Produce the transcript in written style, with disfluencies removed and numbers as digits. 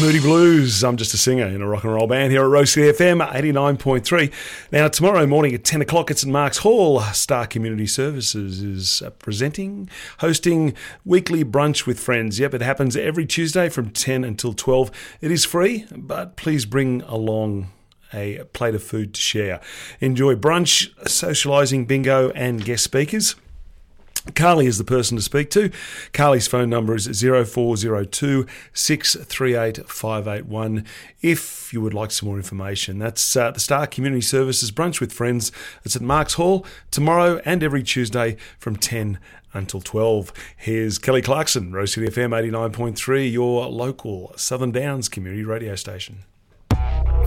Moody Blues. I'm just a singer in a rock and roll band here at Rose City FM 89.3. Now, tomorrow morning at 10 o'clock at St Mark's Hall, Star Community Services is hosting weekly brunch with friends. Yep, it happens every Tuesday from 10 until 12. It is free, but please bring along a plate of food to share. Enjoy brunch, socialising, bingo and guest speakers. Carly is the person to speak to. Carly's phone number is 0402 638 581 if you would like some more information. That's the Star Community Services Brunch with Friends. It's at Mark's Hall tomorrow and every Tuesday from 10 until 12. Here's Kelly Clarkson, Rose City FM 89.3, your local Southern Downs community radio station.